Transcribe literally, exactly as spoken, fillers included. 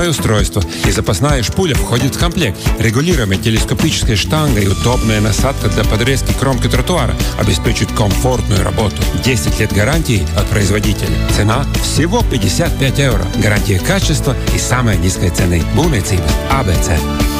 Запасное устройство и запасная шпуля входит в комплект. Регулируемая телескопическая штанга и удобная насадка для подрезки кромки тротуара обеспечат комфортную работу. десять лет гарантии от производителя. Цена всего пятьдесят пять евро. Гарантия качества и самая низкая цена. Būvniecība эй би си.